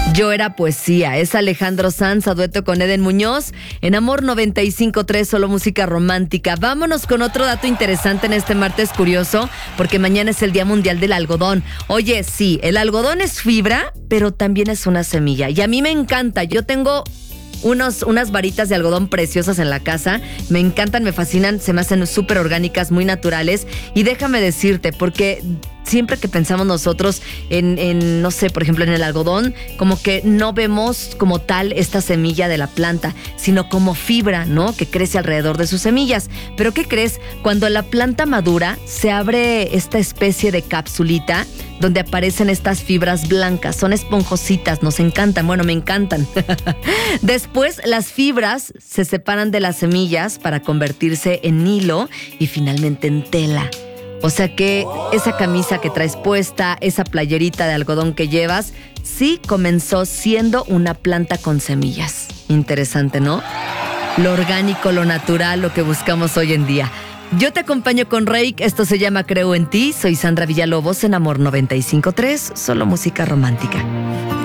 Yo era poesía, es Alejandro Sanz a dueto con Eden Muñoz en Amor 95.3, solo música romántica. Vámonos con otro dato interesante en este martes curioso, porque mañana es el Día Mundial del Algodón. Oye, sí, el algodón es fibra, pero también es una semilla y a mí me encanta. Yo tengo unas varitas de algodón preciosas en la casa, me encantan, me fascinan, se me hacen súper orgánicas, muy naturales. Y déjame decirte, porque siempre que pensamos nosotros en, no sé, por ejemplo, en el algodón, como que no vemos como tal esta semilla de la planta, sino como fibra, ¿no? Que crece alrededor de sus semillas. Pero ¿qué crees? Cuando la planta madura, se abre esta especie de capsulita donde aparecen estas fibras blancas. Son esponjositas, nos encantan. Bueno, me encantan. Después, las fibras se separan de las semillas para convertirse en hilo y finalmente en tela. O sea que esa camisa que traes puesta, esa playerita de algodón que llevas, sí comenzó siendo una planta con semillas. Interesante, ¿no? Lo orgánico, lo natural, lo que buscamos hoy en día. Yo te acompaño con Reik, esto se llama Creo en ti. Soy Sandra Villalobos en Amor 95.3, solo música romántica.